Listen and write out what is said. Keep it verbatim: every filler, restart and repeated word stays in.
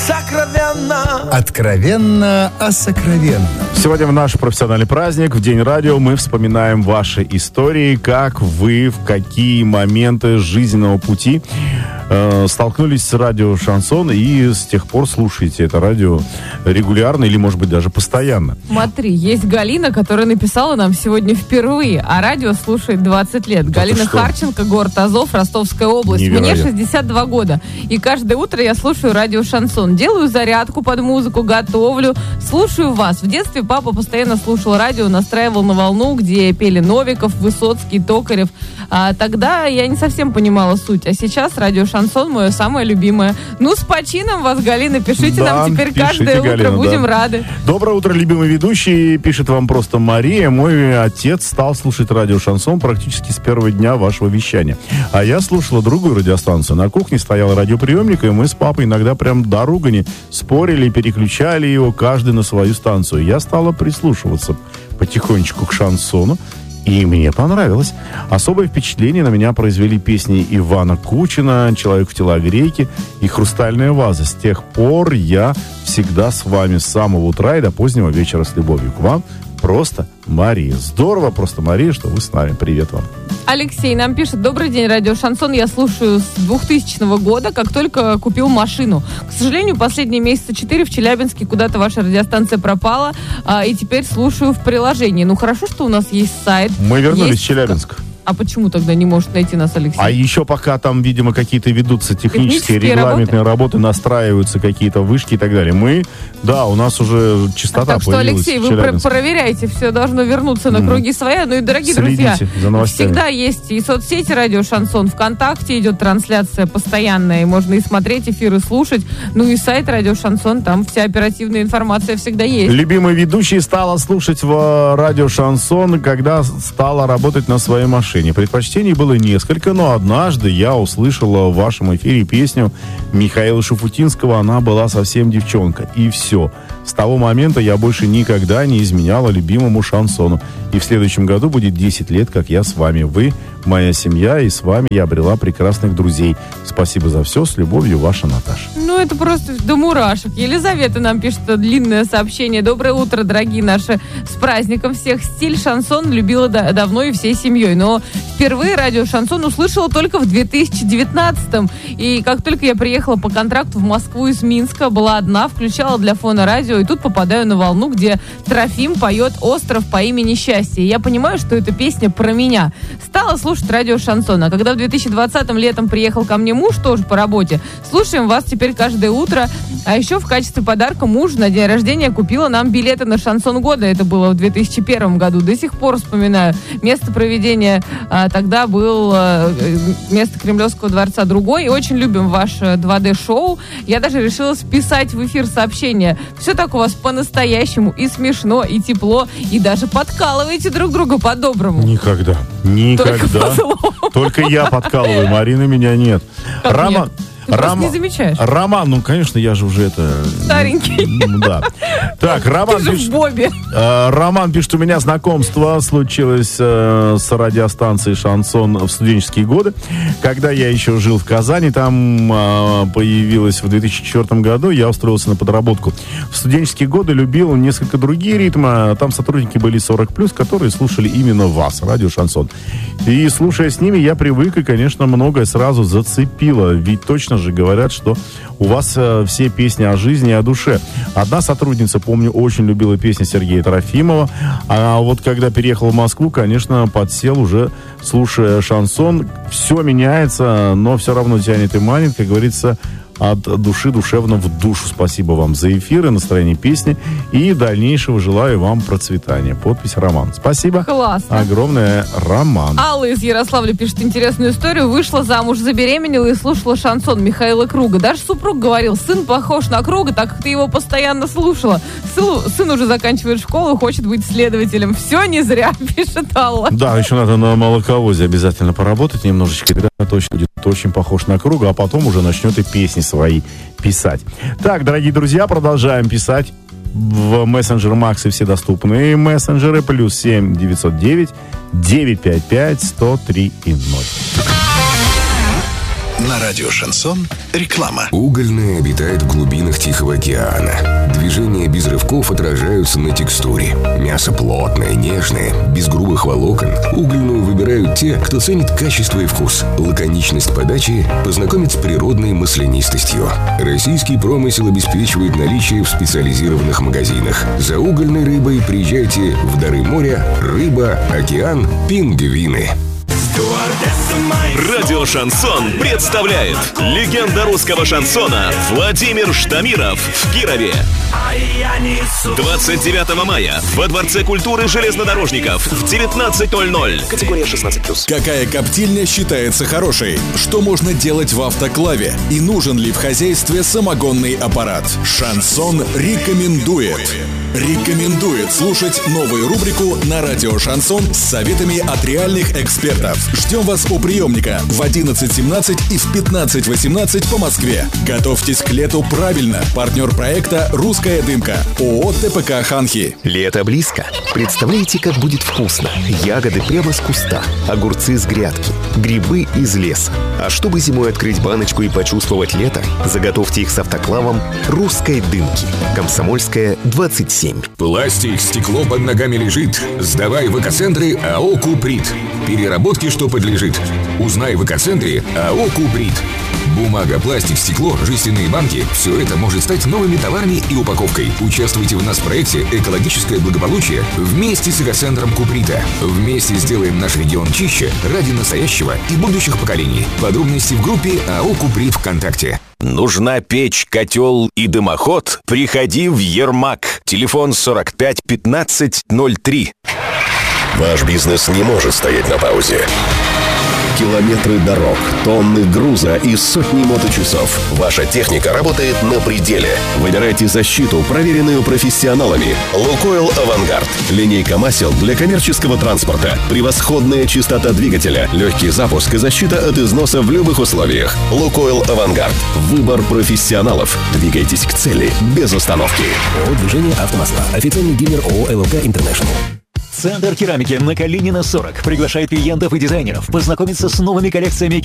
сокровенно. Откровенно о сокровенном. Сегодня в наш профессиональный праздник, в День радио, мы вспоминаем ваши истории, как вы, в какие моменты жизненного пути э, столкнулись с радио «Шансон» и с тех пор слушаете это радио регулярно или, может быть, даже постоянно. Смотри, есть Галина, которая написала нам сегодня впервые, а радио слушает двадцать лет. Да Галина Харченко, город Азов, Ростовская область. Невероятно. Мне шестьдесят два года. И каждое утро я слушаю радио «Шансон». Делаю зарядку под музыку, готовлю, слушаю вас. В детстве папа постоянно слушал радио, настраивал на волну, где пели Новиков, Высоцкий, Токарев. А тогда я не совсем понимала суть. А сейчас радио «Шансон» мое самое любимое. Ну, с почином вас, Галина. Пишите Да, нам теперь пишите, каждое Галина, утро. Будем да. рады. Доброе утро, любимый ведущий. Пишет вам просто Мария. Мой отец стал слушать радио «Шансон» практически с первого дня вашего вещания. А я слушала другую радиостанцию. На кухне стоял радиоприемник, и мы с папой иногда прям до ругани спорили и переключали его, каждый на свою станцию. Я стала прислушиваться потихонечку к шансону, и мне понравилось. Особое впечатление на меня произвели песни Ивана Кучина, «Человек в телогрейке» и «Хрустальная ваза». С тех пор я всегда с вами с самого утра и до позднего вечера с любовью к вам. Просто Мария. Здорово, просто Мария, что вы с нами. Привет вам. Алексей нам пишет: добрый день, радио «Шансон». Я слушаю с двухтысячного года, как только купил машину. К сожалению, последние месяца четыре в Челябинске куда-то ваша радиостанция пропала, а, и теперь слушаю в приложении. Ну, хорошо, что у нас есть сайт. Мы вернулись есть... в Челябинск. А почему тогда не может найти нас Алексей? А еще пока там, видимо, какие-то ведутся технические, Технические регламентные работы? работы, настраиваются какие-то вышки и так далее. Мы, да, у нас уже частота так что, появилась. Алексей, вы про- проверяйте, все должно вернуться на круги своя. Ну и, дорогие Следите друзья, за новостями. всегда есть и соцсети радио «Шансон», ВКонтакте идет трансляция постоянная, и можно и смотреть эфиры, слушать. Ну и сайт радио «Шансон», там вся оперативная информация всегда есть. Любимый ведущий стала слушать в радио «Шансон», когда стала работать на своей машине. Предпочтений было несколько, но однажды я услышала в вашем эфире песню Михаила Шуфутинского «Она была совсем девчонка». И все. С того момента я больше никогда не изменяла любимому шансону. И в следующем году будет десять лет, как я с вами. Вы моя семья, и с вами я обрела прекрасных друзей. Спасибо за все. С любовью, ваша Наташа. Ну, это просто до мурашек. Елизавета нам пишет длинное сообщение. Доброе утро, дорогие наши. С праздником всех. Стиль шансон любила да- давно и всей семьей. Но впервые радио «Шансон» услышала только в две тысячи девятнадцатом. И как только я приехала по контракту в Москву из Минска, была одна, включала для фона радио, и тут попадаю на волну, где Трофим поет «Остров по имени Счастье». И я понимаю, что эта песня про меня. Стала слушать радио «Шансон». А когда в две тысячи двадцатом летом приехал ко мне муж, тоже по работе, слушаем вас теперь каждое утро. А еще в качестве подарка муж на день рождения купила нам билеты на «Шансон года». Это было в две тысячи первом году. До сих пор вспоминаю. Место проведения а, тогда был а, место Кремлевского дворца другой. И очень любим ваше два дэ-шоу. Я даже решила списать в эфир сообщение. Все так у вас по-настоящему. И смешно, и тепло. И даже подкалываете друг друга по-доброму. Никогда. Никогда. Только по злому. Только я подкалываю, Марины меня нет. Как Рама... нет? Ты просто не замечаешь. Роман, ну, конечно, я же уже это... Старенький. Да. Так, Роман Ты же пишет... в Бобе. Э, Роман пишет, у меня знакомство случилось э, с радиостанцией «Шансон» в студенческие годы. Когда я еще жил в Казани, там э, появилась в две тысячи четвёртом году, я устроился на подработку. В студенческие годы любил несколько другие ритмы. Там сотрудники были сорок плюс, которые слушали именно вас, радио «Шансон». И слушая с ними, я привык, и, конечно, многое сразу зацепило. Ведь точно же говорят, что у вас э, все песни о жизни и о душе. Одна сотрудница, помню, очень любила песни Сергея Трофимова. А вот когда переехал в Москву, конечно, подсел уже, слушая шансон. Все меняется, но все равно тянет и манит, как говорится, от души душевно в душу. Спасибо вам за эфиры, настроение песни и дальнейшего желаю вам процветания. Подпись Роман. Спасибо. Классно. Огромное, Роман. Алла из Ярославля пишет интересную историю. Вышла замуж, забеременела и слушала шансон Михаила Круга. Даже супруг говорил, сын похож на Круга, так как ты его постоянно слушала. Сын, сын уже заканчивает школу, хочет быть следователем. Все не зря, пишет Алла. Да, еще надо на молоковозе обязательно поработать немножечко. Тогда точно будет очень похож на Круга, а потом уже начнет и песни свои писать. Так, дорогие друзья, продолжаем писать в мессенджер Макс и все доступные мессенджеры. Плюс семь девятьсот девять девятьсот пятьдесят пять сто три и ноль. На радио «Шансон» реклама. Угольная обитает в глубинах Тихого океана. Движения без рывков отражаются на текстуре. Мясо плотное, нежное, без грубых волокон. Угольную выбирают те, кто ценит качество и вкус. Лаконичность подачи познакомит с природной маслянистостью. Российский промысел обеспечивает наличие в специализированных магазинах. За угольной рыбой приезжайте в дары моря, рыба, океан, пингвины. Радио «Шансон» представляет легенда русского шансона Владимир Ждамиров в Кирове. двадцать девятого мая во Дворце культуры железнодорожников в девятнадцать ноль ноль. Категория шестнадцать плюс. Какая коптильня считается хорошей? Что можно делать в автоклаве? И нужен ли в хозяйстве самогонный аппарат? Шансон рекомендует. Рекомендует слушать новую рубрику на радио «Шансон» с советами от реальных экспертов. Ждем вас у приемника в одиннадцать семнадцать и в пятнадцать восемнадцать по Москве. Готовьтесь к лету правильно. Партнер проекта «Русская дымка». ООО ТПК «Ханхи». Лето близко. Представляете, как будет вкусно? Ягоды прямо с куста, огурцы с грядки, грибы из леса. А чтобы зимой открыть баночку и почувствовать лето, заготовьте их с автоклавом «Русской дымки». Комсомольская, двадцать семь. Пластик, стекло под ногами лежит. Сдавай в экоцентры АО «Куприт». Переработке что подлежит? Узнай в экоцентре АО «Куприт». Бумага, пластик, стекло, жестяные банки – все это может стать новыми товарами и упаковкой. Участвуйте в нас в проекте «Экологическое благополучие» вместе с экоцентром Куприта. Вместе сделаем наш регион чище ради настоящего и будущих поколений. Подробности в группе АО «Куприт» ВКонтакте. Нужна печь, котел и дымоход? Приходи в Ермак. Телефон сорок пять пятнадцать ноль три. Ваш бизнес не может стоять на паузе. Километры дорог, тонны груза и сотни моточасов. Ваша техника работает на пределе. Выбирайте защиту, проверенную профессионалами. «Лукойл Авангард». Линейка масел для коммерческого транспорта. Превосходная чистота двигателя, легкий запуск и защита от износа в любых условиях. «Лукойл Авангард». Выбор профессионалов. Двигайтесь к цели без остановки. ООО «Движение Автомасла». Официальный дилер ООО «эл эл ка Интернешнл». Центр керамики на Калинина сорок приглашает клиентов и дизайнеров познакомиться с новыми коллекциями